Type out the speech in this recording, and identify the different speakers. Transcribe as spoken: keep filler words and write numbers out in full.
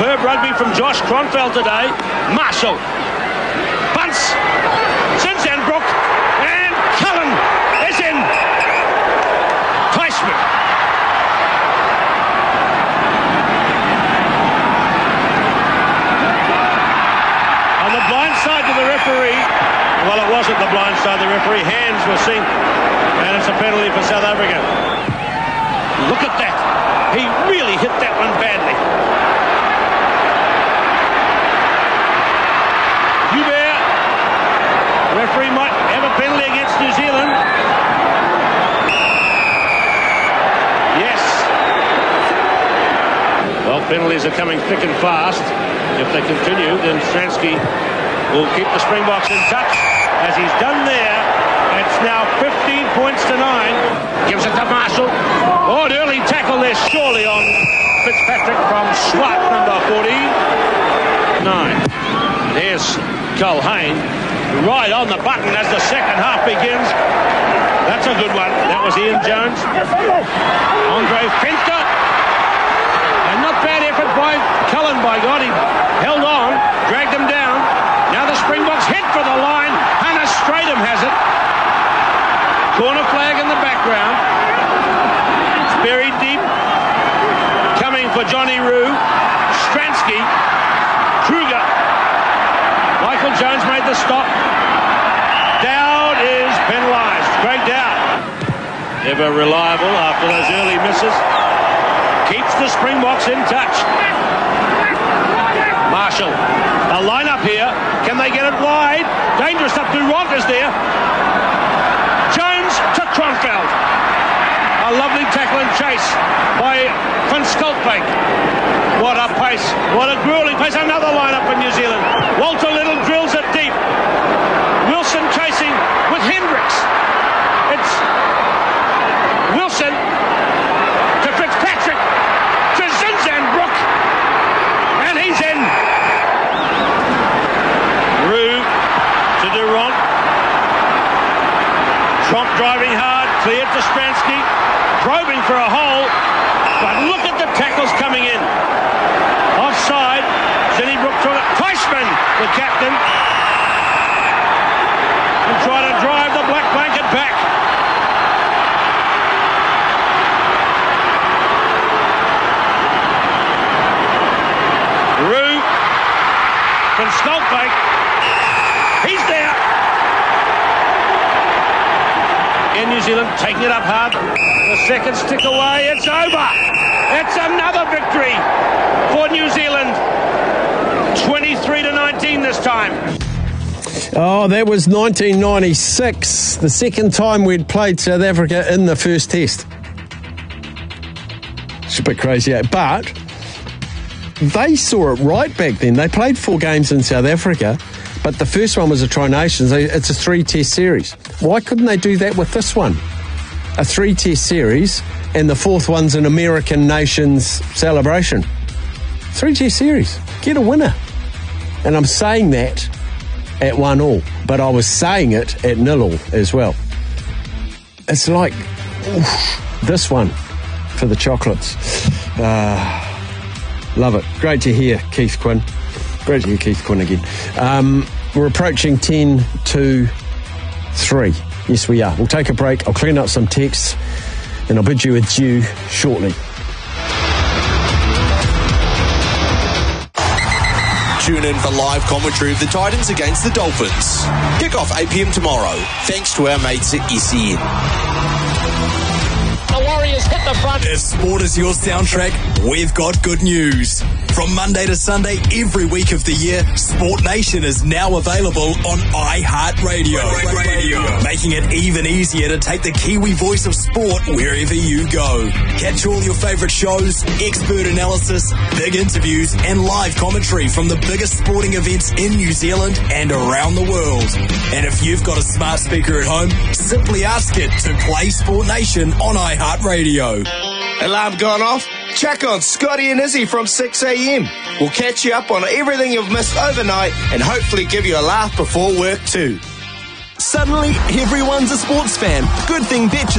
Speaker 1: Superb rugby from Josh Kronfeld today. Marshall. Bunce. Zinzanbrook. And Cullen is in. Teichmann. On the blind side to the referee. Well, it wasn't the blind side of the referee. Hands were seen. And it's a penalty for South Africa. Look at that. He really hit that one badly. Hubert. Referee might have a penalty against New Zealand. Yes. Well, penalties are coming thick and fast. If they continue, then Stransky will keep the Springboks in touch, as he's done there. It's now fifteen points to nine. Gives it to Marshall. Oh, an early tackle there, surely on Fitzpatrick from Swart, number forty-nine. There's Culhane, right on the button as the second half begins. That's a good one. That was Ian Jones. Andre Finka. And not bad effort by Cullen, by God. He held on, dragged him down. Now the Springboks head for the line. Hannah Stratham has it. Corner flag in the background. It's buried deep. Coming for Johnny Rue. Stransky. Kruger. Michael Jones made the stop. Dowd is penalised. Greg Dowd. Ever reliable after those early misses. Keeps the Springboks in touch. Marshall. A line up here. Can they get it wide? Dangerous up. Durant is there. Jones to Kronfeld. A lovely tackle and chase by Van Skulpbeek. What a pace. What a grueling pace. Another line up for New Zealand. Walter Little drills it deep. Wilson chasing with Hendricks. It's Wilson to Fitzpatrick to Zinzanbrook. And he's in. Rue to Durant. Tromp driving hard, cleared to Stransky, probing for a hole, but look at the tackles coming in. Offside, Zinzanbrook trying to, Teichmann, the captain, and try to drive the black blanket back. Rue, Van Skulpbeek, he's there. In New Zealand, taking it up hard. The seconds tick away. It's over. It's another victory for New Zealand. twenty-three to nineteen this time.
Speaker 2: Oh, that was nineteen ninety-six. The second time we'd played South Africa in the first test. It's a bit crazy, but they saw it right back then. They played four games in South Africa, but the first one was a Tri-Nations. It's a three-test series. Why couldn't they do that with this one? A three-test series, and the fourth one's an American Nations celebration. Three-test series. Get a winner. And I'm saying that at one all, but I was saying it at nil all as well. It's like, oof, this one for the chocolates. Uh, love it. Great to hear Keith Quinn. Great to hear Keith Quinn again. Um, we're approaching ten to three. Yes, we are. We'll take a break. I'll clean up some texts and I'll bid you adieu shortly.
Speaker 3: Tune in for live commentary of the Titans against the Dolphins. Kick off eight p.m. tomorrow, thanks to our mates at S E N.
Speaker 4: The Warriors hit the front.
Speaker 3: If sport is your soundtrack, we've got good news. From Monday to Sunday, every week of the year, Sport Nation is now available on iHeartRadio. Radio. Making it even easier to take the Kiwi voice of sport wherever you go. Catch all your favourite shows, expert analysis, big interviews, and live commentary from the biggest sporting events in New Zealand and around the world. And if you've got a smart speaker at home, simply ask it to play Sport Nation on iHeartRadio.
Speaker 5: Alarm gone off? Check on Scotty and Izzy from six a.m. We'll catch you up on everything you've missed overnight and hopefully give you a laugh before work too.
Speaker 6: Suddenly, everyone's a sports fan. Good thing Betches